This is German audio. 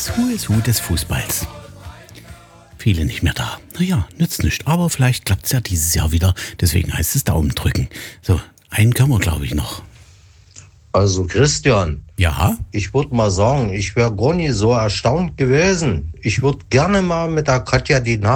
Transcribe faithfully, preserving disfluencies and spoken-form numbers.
Das Who is Who des Fußballs. Viele nicht mehr da. Naja, nützt nicht. Aber vielleicht klappt es ja dieses Jahr wieder. Deswegen heißt es Daumen drücken. So, einen können wir, glaube ich, noch. Also Christian, Ja? ich würde mal sagen, ich wäre gar nicht so erstaunt gewesen. Ich würde gerne mal mit der Katja die